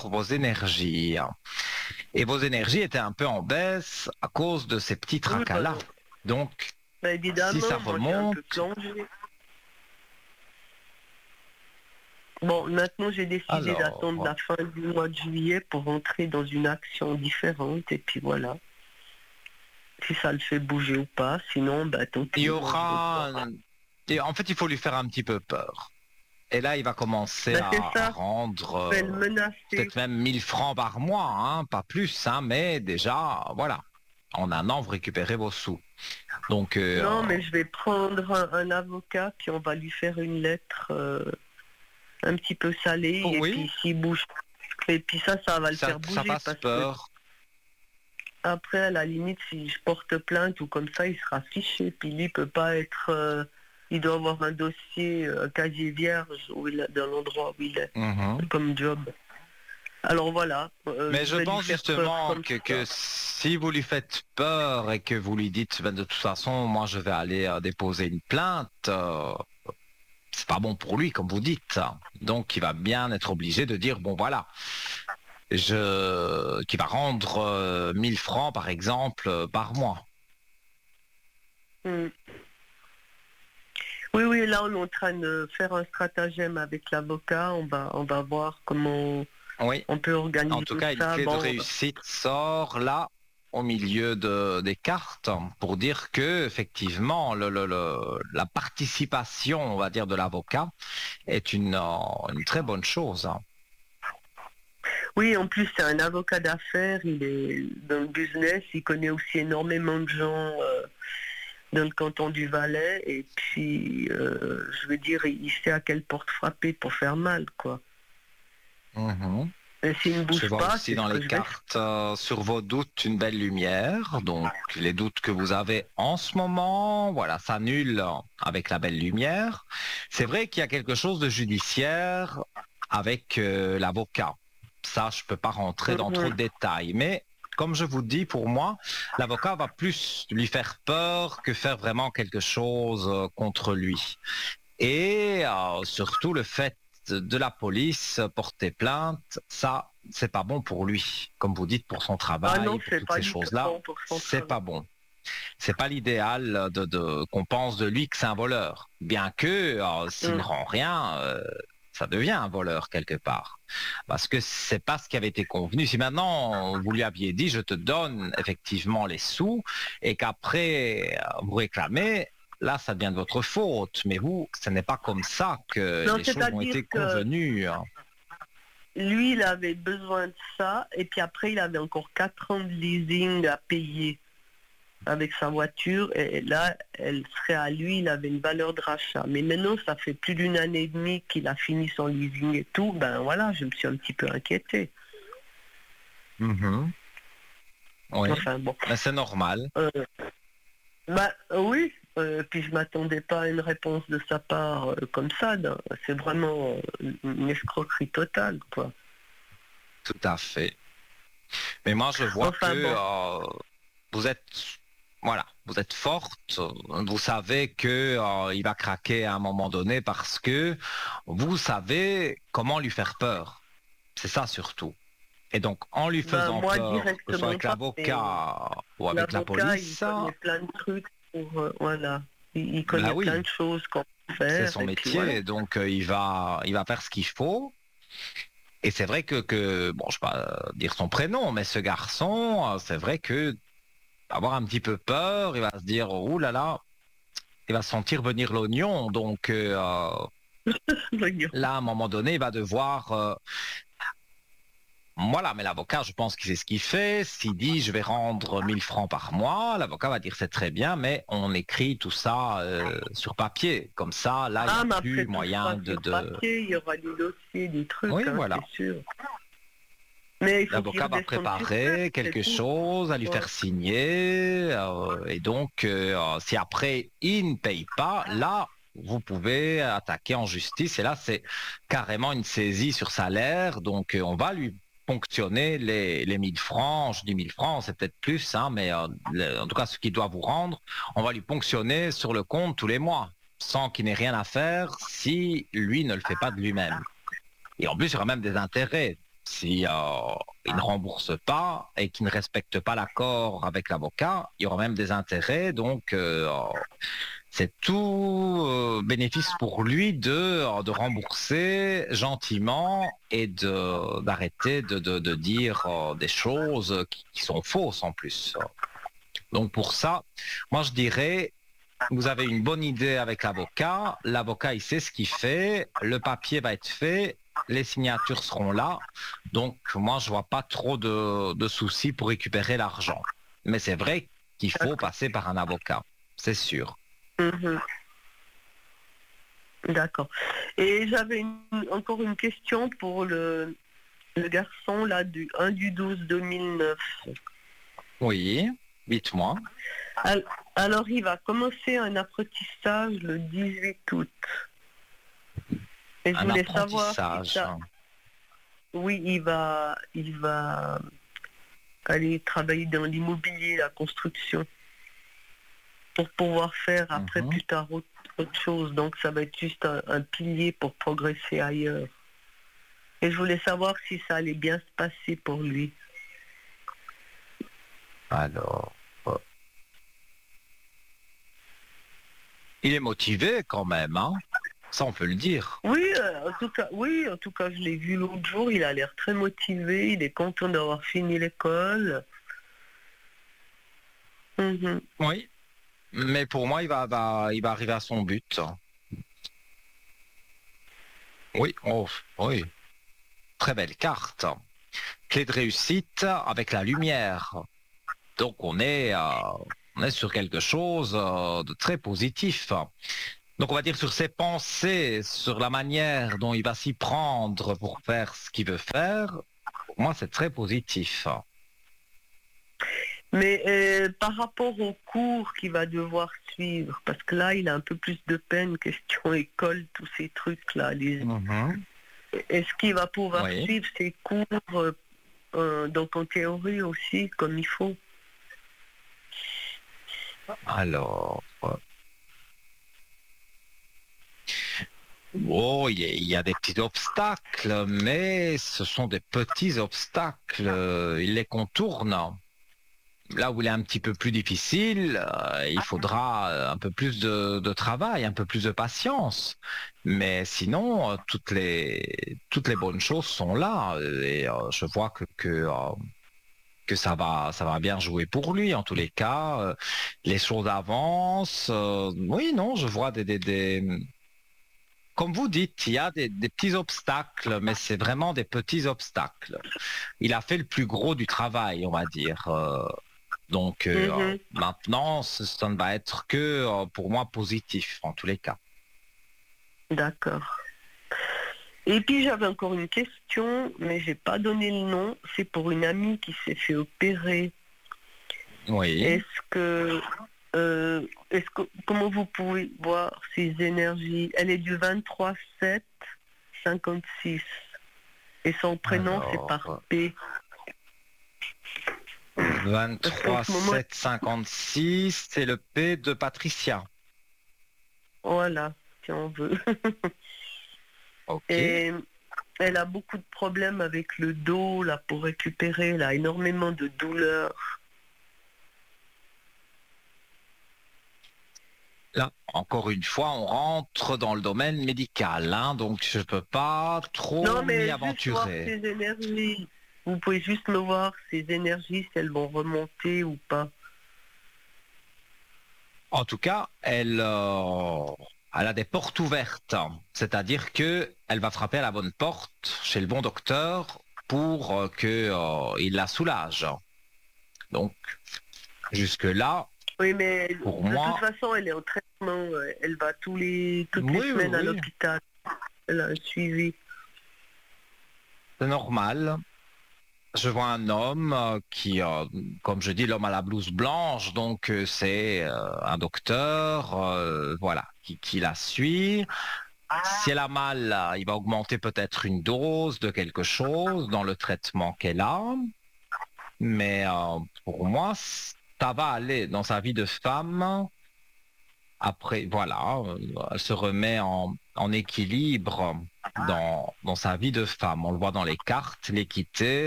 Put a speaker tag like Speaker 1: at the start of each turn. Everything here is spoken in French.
Speaker 1: sur vos énergies. Et vos énergies étaient un peu en baisse à cause de ces petits
Speaker 2: Oui,
Speaker 1: tracas-là. Donc,
Speaker 2: évidemment,
Speaker 1: si ça
Speaker 2: moi j'ai un
Speaker 1: remonte...
Speaker 2: peu plongé. Bon, maintenant j'ai décidé d'attendre la fin du mois de juillet pour rentrer dans une action différente et puis voilà. Si ça le fait bouger ou pas, sinon, tant pis.
Speaker 1: Il y aura... Et en fait, il faut lui faire un petit peu peur. Et là, il va commencer à rendre peut-être même 1000 francs par mois, hein, pas plus, hein, mais déjà, voilà. En un an, vous récupérez vos sous. Donc,
Speaker 2: non, mais je vais prendre un avocat, puis on va lui faire une lettre un petit peu salée, et puis s'il bouge. Et puis ça va le faire bouger.
Speaker 1: Ça fasse peur.
Speaker 2: Après, à la limite, si je porte plainte ou comme ça, il sera fiché. Puis lui, il peut pas être... il doit avoir un dossier, un casier vierge dans l'endroit où il est, comme job. Alors voilà.
Speaker 1: Mais je pense justement que si vous lui faites peur et que vous lui dites de toute façon, moi je vais aller déposer une plainte, c'est pas bon pour lui, comme vous dites. Donc il va bien être obligé de dire, bon voilà, qui va rendre 1000 francs par exemple par mois.
Speaker 2: Oui, là on est en train de faire un stratagème avec l'avocat, on va voir comment on peut organiser ça.
Speaker 1: En tout cas, une clé de réussite sort là au milieu des cartes pour dire que effectivement la participation, on va dire, de l'avocat est une très bonne chose.
Speaker 2: Oui, en plus c'est un avocat d'affaires, il est dans le business, il connaît aussi énormément de gens dans le canton du Valais, et puis je veux dire, il sait à quelle porte frapper pour faire mal, quoi. Et s'il ne bouge
Speaker 1: je vois
Speaker 2: pas,
Speaker 1: aussi dans les cartes sur vos doutes une belle lumière. Donc les doutes que vous avez en ce moment, voilà, s'annulent avec la belle lumière. C'est vrai qu'il y a quelque chose de judiciaire avec l'avocat. Ça, je peux pas rentrer dans trop de détails, mais comme je vous dis, pour moi, l'avocat va plus lui faire peur que faire vraiment quelque chose contre lui. Et surtout le fait de la police porter plainte, ça, c'est pas bon pour lui. Comme vous dites, pour son travail, pour toutes ces choses-là, c'est pas bon. C'est pas l'idéal qu'on pense de lui que c'est un voleur. Bien que, s'il ne rend rien, ça devient un voleur quelque part. Parce que c'est pas ce qui avait été convenu. Si maintenant vous lui aviez dit, je te donne effectivement les sous, et qu'après vous réclamez, là, ça devient de votre faute. Mais vous, ce n'est pas comme ça que les choses ont été convenues.
Speaker 2: Lui, il avait besoin de ça, et puis après, il avait encore 4 ans de leasing à payer avec sa voiture, et là, elle serait à lui, il avait une valeur de rachat. Mais maintenant, ça fait plus d'1 année et demie qu'il a fini son leasing et tout, voilà, je me suis un petit peu inquiété.
Speaker 1: Oui,
Speaker 2: enfin, bon.
Speaker 1: C'est normal.
Speaker 2: Oui, puis je m'attendais pas à une réponse de sa part comme ça. C'est vraiment une escroquerie totale, quoi.
Speaker 1: Tout à fait. Mais moi, je vois que vous êtes forte. Vous savez que il va craquer à un moment donné parce que vous savez comment lui faire peur. C'est ça surtout. Et donc, en lui faisant peur, que ce soit avec l'avocat ou avec la police...
Speaker 2: Il connaît plein de trucs pour... voilà. Il connaît plein de choses qu'on peut faire.
Speaker 1: C'est son métier, voilà. Donc il va faire ce qu'il faut. Et c'est vrai que bon, je ne vais pas dire son prénom, mais ce garçon, c'est vrai que avoir un petit peu peur, il va se dire, oh là là, il va sentir venir l'oignon. Donc là, à un moment donné, il va devoir... Voilà, mais l'avocat, je pense qu'il sait ce qu'il fait. S'il dit, je vais rendre 1000 francs par mois, l'avocat va dire, c'est très bien, mais on écrit tout ça sur papier. Comme ça, là, il n'y a plus moyen de...
Speaker 2: Papier, il y aura des dossiers, des trucs,
Speaker 1: oui, voilà.
Speaker 2: C'est sûr.
Speaker 1: L'avocat va préparer quelque chose, à lui faire signer, et donc, si après, il ne paye pas, là... vous pouvez attaquer en justice, et là, c'est carrément une saisie sur salaire, donc on va lui ponctionner les 1000 francs, je dis 1000 francs, c'est peut-être plus, hein, mais en tout cas, ce qu'il doit vous rendre, on va lui ponctionner sur le compte tous les mois, sans qu'il n'ait rien à faire si lui ne le fait pas de lui-même. Et en plus, il y aura même des intérêts. si il ne rembourse pas et qu'il ne respecte pas l'accord avec l'avocat, il y aura même des intérêts. Donc, c'est tout bénéfice pour lui de rembourser gentiment et d'arrêter de dire des choses qui sont fausses en plus. Donc pour ça, moi je dirais, vous avez une bonne idée avec l'avocat il sait ce qu'il fait, le papier va être fait, les signatures seront là, donc moi je vois pas trop de soucis pour récupérer l'argent. Mais c'est vrai qu'il faut passer par un avocat, c'est sûr.
Speaker 2: Mhm. D'accord. Et j'avais encore une question pour le garçon là du 1 du 12 2009.
Speaker 1: Oui, dites-moi.
Speaker 2: Alors il va commencer un apprentissage le 18 août. Et je
Speaker 1: Un
Speaker 2: voulais savoir
Speaker 1: apprentissage.
Speaker 2: si ça... Oui, il va aller travailler dans l'immobilier, la construction, pour pouvoir faire après plus tard autre chose. Donc ça va être juste un pilier pour progresser ailleurs. Et je voulais savoir si ça allait bien se passer pour lui.
Speaker 1: Alors, il est motivé quand même, hein? Ça on peut le dire.
Speaker 2: Oui, en tout cas, je l'ai vu l'autre jour. Il a l'air très motivé. Il est content d'avoir fini l'école. Mhm.
Speaker 1: Oui, mais pour moi, il va arriver à son but. Oui, oh, oui, très belle carte. Clé de réussite avec la lumière. Donc on est sur quelque chose de très positif. Donc on va dire sur ses pensées, sur la manière dont il va s'y prendre pour faire ce qu'il veut faire. Pour moi, c'est très positif.
Speaker 2: Mais par rapport au cours qu'il va devoir suivre, parce que là, il a un peu plus de peine, question école, tous ces trucs-là. Est-ce qu'il va pouvoir suivre ses cours, donc en théorie aussi, comme il faut?
Speaker 1: Alors, oh, il y a des petits obstacles, mais ce sont des petits obstacles. Il les contourne. Là où il est un petit peu plus difficile, il faudra un peu plus de travail, un peu plus de patience. Mais sinon, toutes les bonnes choses sont là. Et je vois que ça va bien jouer pour lui. En tous les cas, les choses avancent. Oui, non, je vois comme vous dites, il y a des petits obstacles, mais c'est vraiment des petits obstacles. Il a fait le plus gros du travail, on va dire. Donc maintenant, ça ne va être que pour moi positif en tous les cas.
Speaker 2: D'accord. Et puis j'avais encore une question, mais j'ai pas donné le nom. C'est pour une amie qui s'est fait opérer.
Speaker 1: Oui.
Speaker 2: Comment vous pouvez voir ses énergies? Elle est du 23/7/56 et son prénom c'est par P.
Speaker 1: 23/7/56, c'est le P de Patricia.
Speaker 2: Voilà, si on veut.
Speaker 1: Okay.
Speaker 2: Et elle a beaucoup de problèmes avec le dos là pour récupérer, elle a énormément de douleurs.
Speaker 1: Là, encore une fois, on rentre dans le domaine médical, hein, donc je ne peux pas trop m'y aventurer.
Speaker 2: Juste voir ses énergies. Vous pouvez juste me voir ses énergies, si elles vont remonter ou pas.
Speaker 1: En tout cas, elle a des portes ouvertes, c'est-à-dire que elle va frapper à la bonne porte chez le bon docteur pour qu'il la soulage. Donc, jusque-là,
Speaker 2: oui, mais
Speaker 1: pour
Speaker 2: de
Speaker 1: moi,
Speaker 2: toute façon, elle est en traitement. Elle va toutes les semaines à l'hôpital. Elle a un suivi.
Speaker 1: C'est normal. Je vois un homme qui, comme je dis, l'homme à la blouse blanche, donc c'est un docteur, voilà, qui la suit. Si elle a mal, il va augmenter peut-être une dose de quelque chose dans le traitement qu'elle a. Mais pour moi, ça va aller dans sa vie de femme. Après, voilà, elle se remet en en équilibre dans sa vie de femme. On le voit dans les cartes, l'équité.